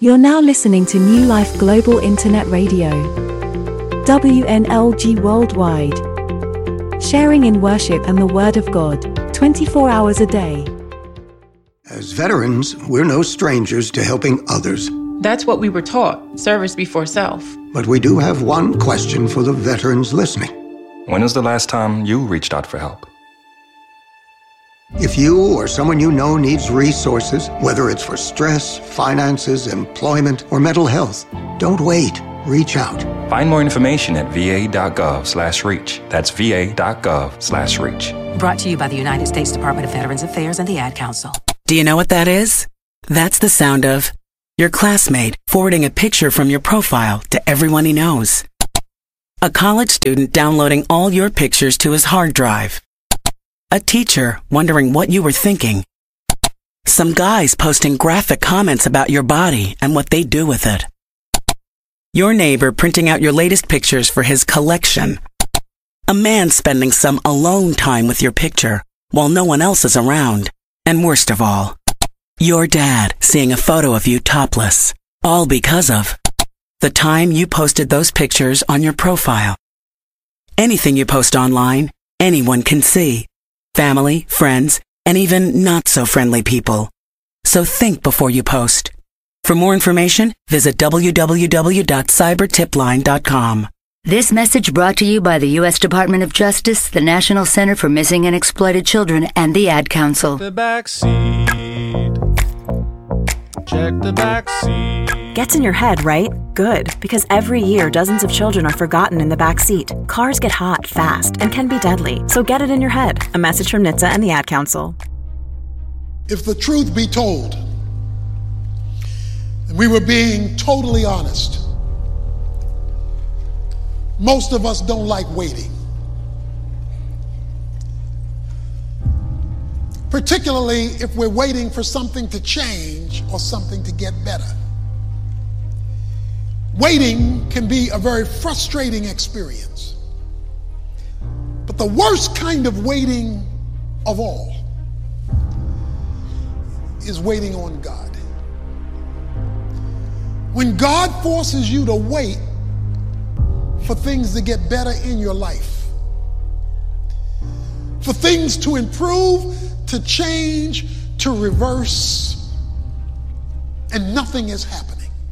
You're now listening to New Life Global Internet Radio. WNLG Worldwide. Sharing in worship and the Word of God, 24 hours a day. As veterans, we're no strangers to helping others. That's what we were taught, service before self. But we do have one question for the veterans listening. When was the last time you reached out for help? If you or someone you know needs resources, whether it's for stress, finances, employment, or mental health, don't wait. Reach out. Find more information at va.gov/reach. That's va.gov/reach. Brought to you by the United States Department of Veterans Affairs and the Ad Council. Do you know what that is? That's the sound of your classmate forwarding a picture from your profile to everyone he knows. A college student downloading all your pictures to his hard drive. A teacher wondering what you were thinking. Some guys posting graphic comments about your body and what they do with it. Your neighbor printing out your latest pictures for his collection. A man spending some alone time with your picture while no one else is around. And worst of all, your dad seeing a photo of you topless, all because of the time you posted those pictures on your profile. Anything you post online, anyone can see. Family, friends, and even not-so-friendly people. So think before you post. For more information, visit www.cybertipline.com. This message brought to you by the U.S. Department of Justice, the National Center for Missing and Exploited Children, and the Ad Council. The back seat. Check the back seat. Gets in your head, right? Good, because every year dozens of children are forgotten in the back seat. Cars get hot fast and can be deadly, so get it in your head. A message from NHTSA and the Ad Council. If the truth be told, and we were being totally honest, most of us don't like waiting. Particularly if we're waiting for something to change or something to get better. Waiting can be a very frustrating experience. But the worst kind of waiting of all is waiting on God. When God forces you to wait for things to get better in your life, for things to improve, to change, to reverse, and nothing is happening.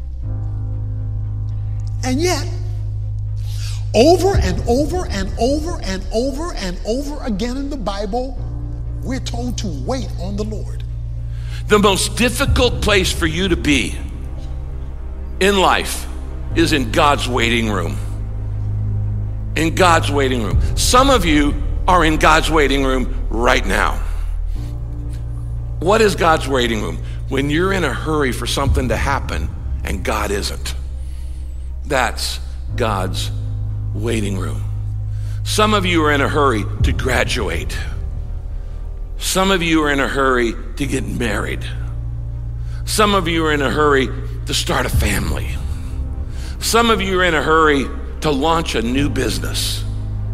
And yet, over and over and over and over and over again in the Bible, we're told to wait on the Lord. The most difficult place for you to be in life is in God's waiting room. In God's waiting room. Some of you are in God's waiting room right now. What is God's waiting room? When you're in a hurry for something to happen and God isn't. That's God's waiting room. Some of you are in a hurry to graduate. Some of you are in a hurry to get married. Some of you are in a hurry to start a family. Some of you are in a hurry to launch a new business,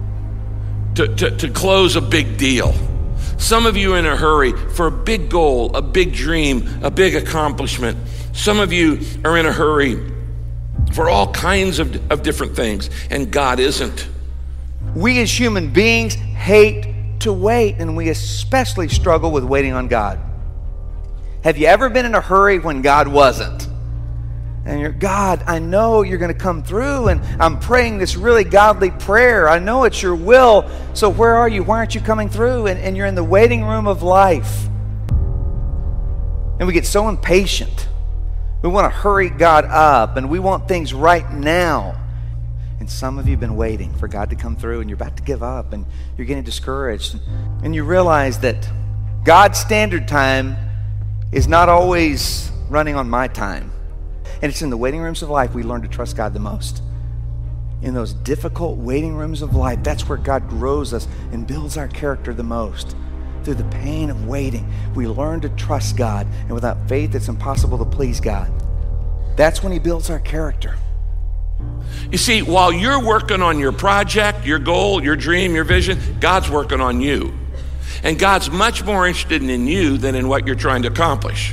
to close a big deal. Some of you are in a hurry for a big goal, a big dream, a big accomplishment. Some of you are in a hurry for all kinds of different things, and God isn't. We as human beings hate to wait, and we especially struggle with waiting on God. Have you ever been in a hurry when God wasn't? And you're, God, I know you're going to come through, and I'm praying this really godly prayer. I know it's your will, so where are you? Why aren't you coming through? And you're in the waiting room of life. And we get so impatient. We want to hurry God up, and we want things right now. And some of you have been waiting for God to come through, and you're about to give up, and you're getting discouraged. And you realize that God's standard time is not always running on my time. And it's in the waiting rooms of life we learn to trust God the most. In those difficult waiting rooms of life, that's where God grows us and builds our character the most. Through the pain of waiting, we learn to trust God, and without faith, it's impossible to please God. That's when He builds our character. You see, while you're working on your project, your goal, your dream, your vision, God's working on you. And God's much more interested in you than in what you're trying to accomplish.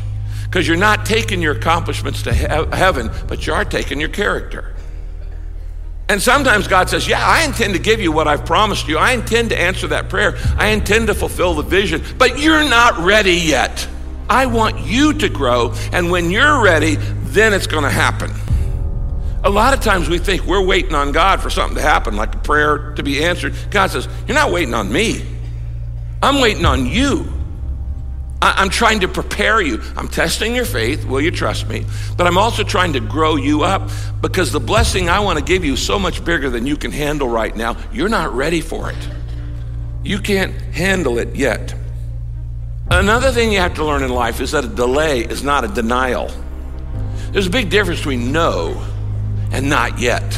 Because you're not taking your accomplishments to heaven, but you are taking your character. And sometimes God says, yeah, I intend to give you what I've promised you. I intend to answer that prayer. I intend to fulfill the vision, but you're not ready yet. I want you to grow, and when you're ready, then it's going to happen. A lot of times we think we're waiting on God for something to happen, like a prayer to be answered. God says, you're not waiting on me. I'm waiting on you. I'm trying to prepare you. I'm testing your faith. Will you trust me? But I'm also trying to grow you up, because the blessing I want to give you is so much bigger than you can handle right now. You're not ready for it. You can't handle it yet. Another thing you have to learn in life is that a delay is not a denial. There's a big difference between no and not yet.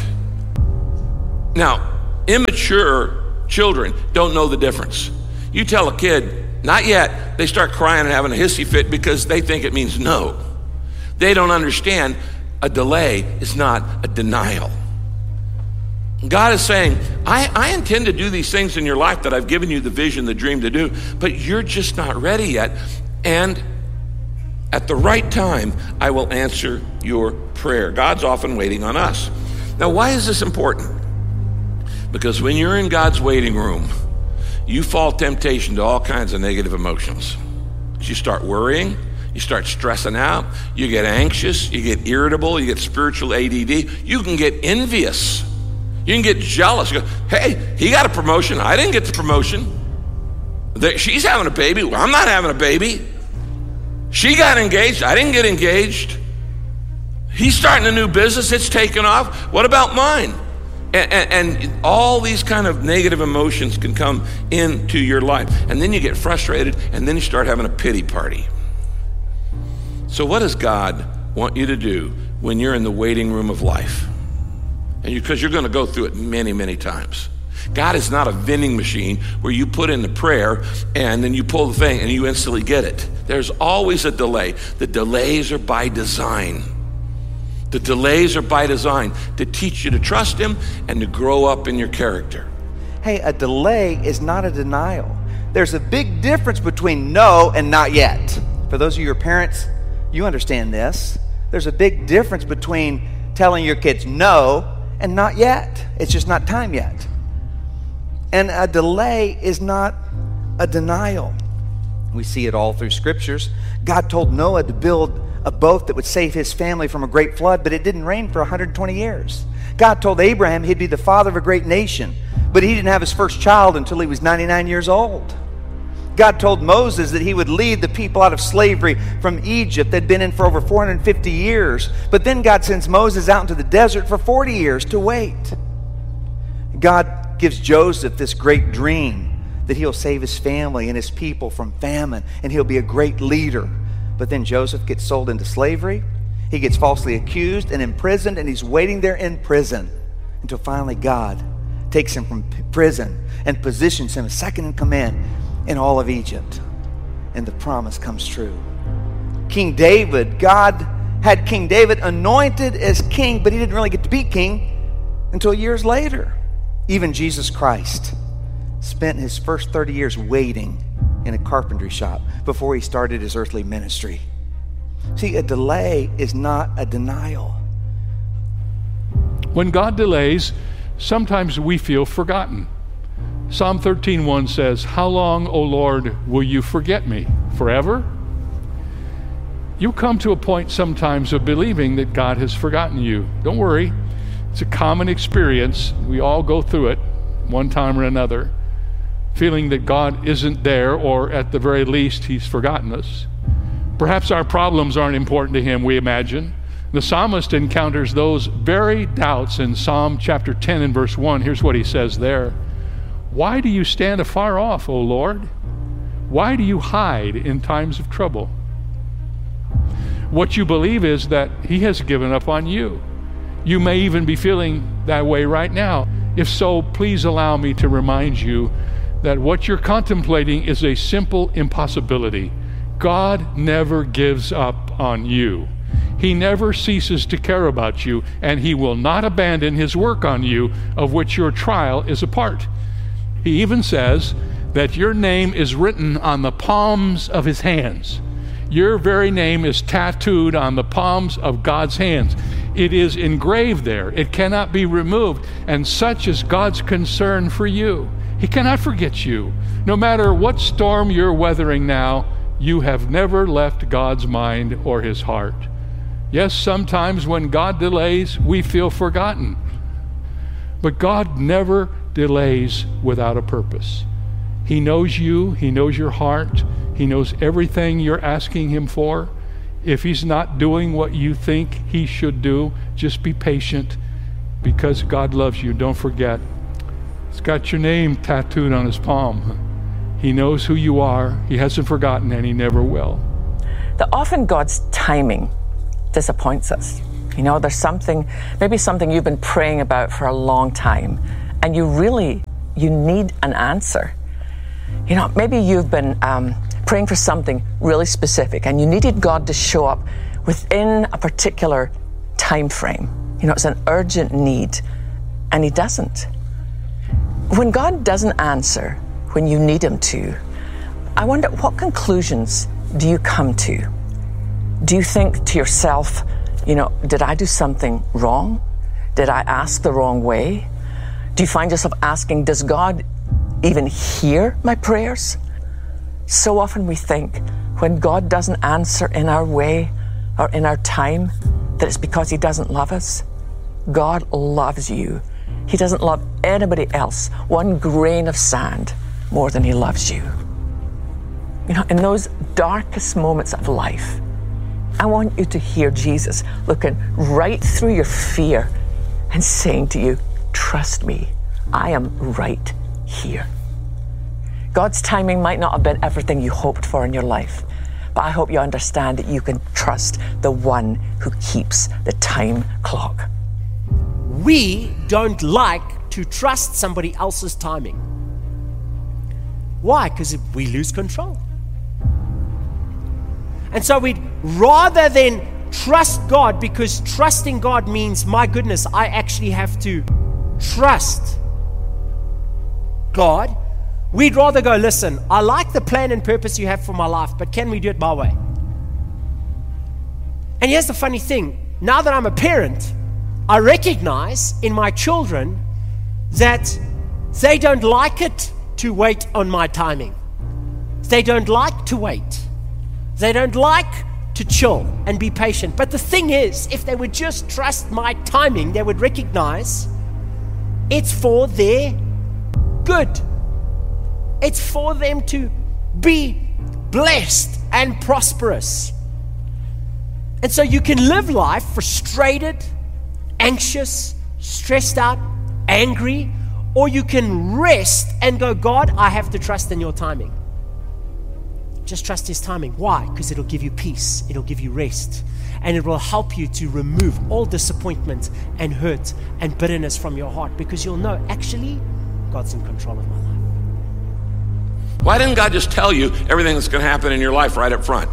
Now, immature children don't know the difference. You tell a kid, not yet, they start crying and having a hissy fit because they think it means no. They don't understand a delay is not a denial. God is saying, I intend to do these things in your life that I've given you the vision, the dream to do, but you're just not ready yet. And at the right time, I will answer your prayer. God's often waiting on us. Now, why is this important? Because when you're in God's waiting room, you fall temptation to all kinds of negative emotions. You start worrying, you start stressing out, you get anxious, you get irritable, you get spiritual ADD, you can get envious, you can get jealous. You go, hey, he got a promotion, I didn't get the promotion. She's having a baby, well, I'm not having a baby. She got engaged, I didn't get engaged. He's starting a new business, it's taken off, what about mine? And all these kind of negative emotions can come into your life. And then you get frustrated, and then you start having a pity party. So what does God want you to do when you're in the waiting room of life? And because you're going to go through it many, many times. God is not a vending machine where you put in the prayer and then you pull the thing and you instantly get it. There's always a delay. The delays are by design. The delays are by design to teach you to trust him and to grow up in your character. Hey, a delay is not a denial. There's a big difference between no and not yet. For those of you who are parents, you understand this. There's a big difference between telling your kids no and not yet. It's just not time yet. And a delay is not a denial. We see it all through scriptures. God told Noah to build a boat that would save his family from a great flood, but it didn't rain for 120 years. God told Abraham he'd be the father of a great nation, but he didn't have his first child until he was 99 years old. God told Moses that he would lead the people out of slavery from Egypt they'd been in for over 450 years, but then God sends Moses out into the desert for 40 years to wait. God gives Joseph this great dream that he'll save his family and his people from famine, and he'll be a great leader. But then Joseph gets sold into slavery. He gets falsely accused and imprisoned, and he's waiting there in prison until finally God takes him from prison and positions him as second in command in all of Egypt. And the promise comes true. King David, God had King David anointed as king, but he didn't really get to be king until years later. Even Jesus Christ spent his first 30 years waiting in a carpentry shop before he started his earthly ministry. See, a delay is not a denial. When God delays, sometimes we feel forgotten. Psalm 13:1 says, "How long, O Lord, will you forget me? Forever?" You come to a point sometimes of believing that God has forgotten you. Don't worry. It's a common experience. We all go through it one time or another, feeling that God isn't there, or at the very least, he's forgotten us. Perhaps our problems aren't important to him, we imagine. The psalmist encounters those very doubts in Psalm chapter 10 and verse 1. Here's what he says there. "Why do you stand afar off, O Lord? Why do you hide in times of trouble?" What you believe is that he has given up on you. You may even be feeling that way right now. If so, please allow me to remind you that what you're contemplating is a simple impossibility. God never gives up on you. He never ceases to care about you, and he will not abandon his work on you, of which your trial is a part. He even says that your name is written on the palms of his hands. Your very name is tattooed on the palms of God's hands. It is engraved there. It cannot be removed. And such is God's concern for you. He cannot forget you. No matter what storm you're weathering now, you have never left God's mind or his heart. Yes, sometimes when God delays, we feel forgotten. But God never delays without a purpose. He knows you. He knows your heart. He knows everything you're asking him for. If he's not doing what you think he should do, just be patient because God loves you. Don't forget. He's got your name tattooed on his palm. He knows who you are. He hasn't forgotten, and he never will. That often God's timing disappoints us. You know, there's something, maybe something you've been praying about for a long time, and you need an answer. You know, maybe you've been praying for something really specific, and you needed God to show up within a particular time frame. You know, it's an urgent need, and he doesn't. When God doesn't answer when you need him to, I wonder, what conclusions do you come to? Do you think to yourself, you know, did I do something wrong? Did I ask the wrong way? Do you find yourself asking, does God even hear my prayers? So often we think when God doesn't answer in our way or in our time, that it's because he doesn't love us. God loves you. He doesn't love anybody else one grain of sand more than he loves you. You know, in those darkest moments of life, I want you to hear Jesus looking right through your fear and saying to you, trust me, I am right here. God's timing might not have been everything you hoped for in your life, but I hope you understand that you can trust the one who keeps the time clock. We don't like to trust somebody else's timing. Why? Because we lose control. And so we'd rather than trust God, because trusting God means, my goodness, I actually have to trust God. We'd rather go, listen, I like the plan and purpose you have for my life, but can we do it my way? And here's the funny thing. Now that I'm a parent, I recognize in my children that they don't like it to wait on my timing. They don't like to wait. They don't like to chill and be patient. But the thing is, if they would just trust my timing, they would recognize it's for their good. It's for them to be blessed and prosperous. And so you can live life frustrated, anxious, stressed out, angry, or you can rest and go, God, I have to trust in your timing. Just trust his timing. Why? Because it'll give you peace. It'll give you rest. And it will help you to remove all disappointment and hurt and bitterness from your heart, because you'll know, actually, God's in control of my life. Why didn't God just tell you everything that's going to happen in your life right up front?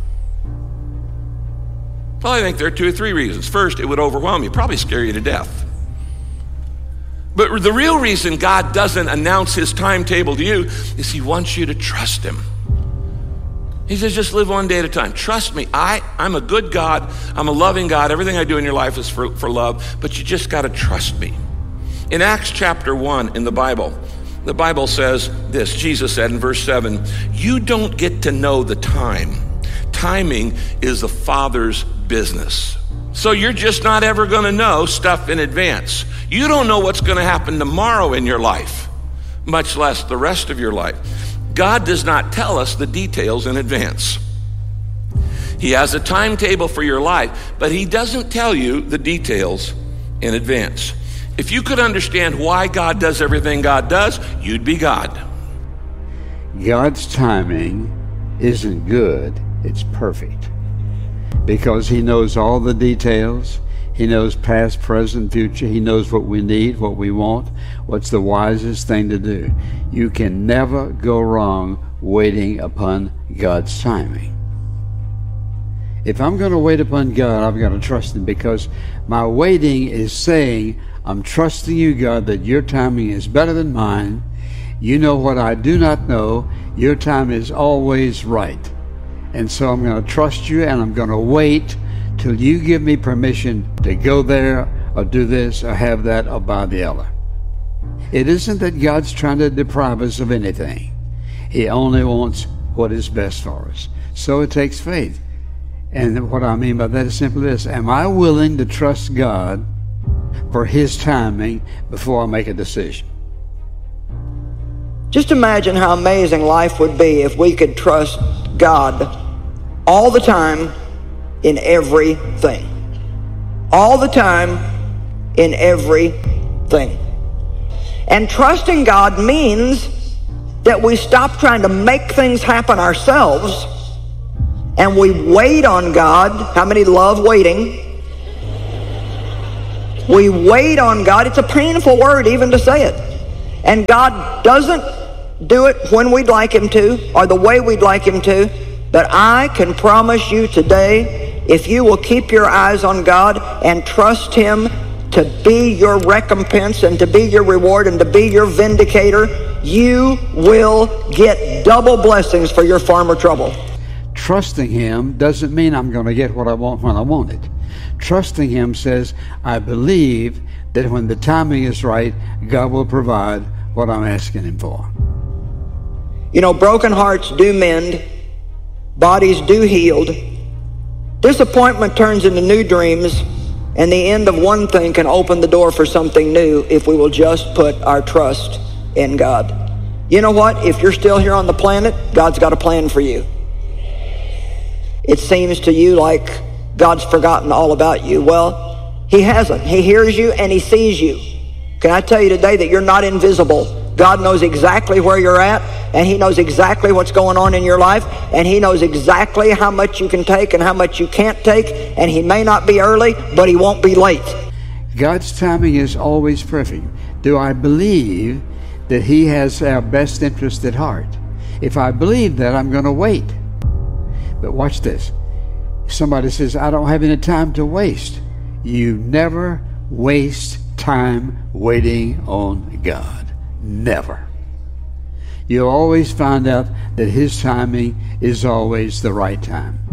Well, I think there are 2 or 3 reasons. First, it would overwhelm you, probably scare you to death. But the real reason God doesn't announce his timetable to you is he wants you to trust him. He says, just live one day at a time. Trust me, I'm a good God. I'm a loving God. Everything I do in your life is for love, but you just got to trust me. In Acts chapter 1 in the Bible says this. Jesus said in verse 7, you don't get to know the time. Timing is the Father's business. So you're just not ever going to know stuff in advance. You don't know what's going to happen tomorrow in your life, much less the rest of your life. God does not tell us the details in advance. He has a timetable for your life, but he doesn't tell you the details in advance. If you could understand why God does everything God does, you'd be God. God's timing isn't good, it's perfect. Because he knows all the details. He knows past, present, future. He knows what we need, what we want, what's the wisest thing to do. You can never go wrong waiting upon God's timing. If I'm going to wait upon God, I've got to trust him, because my waiting is saying, I'm trusting you, God, that your timing is better than mine. You know what I do not know. Your time is always right. And so I'm going to trust you, and I'm going to wait till you give me permission to go there or do this or have that or buy the other. It isn't that God's trying to deprive us of anything. He only wants what is best for us. So it takes faith. And what I mean by that is simply this: am I willing to trust God for His timing before I make a decision? Just imagine how amazing life would be if we could trust God all the time in everything. All the time in everything. And trusting God means that we stop trying to make things happen ourselves and we wait on God. How many love waiting? We wait on God. It's a painful word even to say it. And God doesn't do it when we'd like Him to or the way we'd like Him to. But I can promise you today, if you will keep your eyes on God and trust Him to be your recompense and to be your reward and to be your vindicator, you will get double blessings for your farm or trouble. Trusting Him doesn't mean I'm going to get what I want when I want it. Trusting Him says, I believe that when the timing is right, God will provide what I'm asking Him for. You know, broken hearts do mend, bodies do healed. Disappointment turns into new dreams, and the end of one thing can open the door for something new if we will just put our trust in God. You know what? If you're still here on the planet, God's got a plan for you. It seems to you like God's forgotten all about you. Well, He hasn't. He hears you and He sees you. Can I tell you today that you're not invisible? God knows exactly where you're at, and He knows exactly what's going on in your life, and He knows exactly how much you can take and how much you can't take, and He may not be early, but He won't be late. God's timing is always perfect. Do I believe that He has our best interest at heart? If I believe that, I'm going to wait. But watch this. Somebody says, I don't have any time to waste. You never waste time waiting on God. Never. You'll always find out that His timing is always the right time.